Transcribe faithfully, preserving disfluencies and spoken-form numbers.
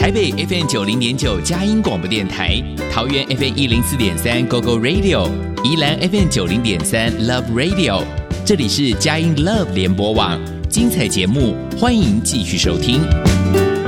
台北 F M 九零点九佳音广播电台，桃园 F M 一零四点三 Go Go Radio， 宜兰 F M 九零点三 Love Radio， 这里是佳音 Love 联播网，精彩节目欢迎继续收听。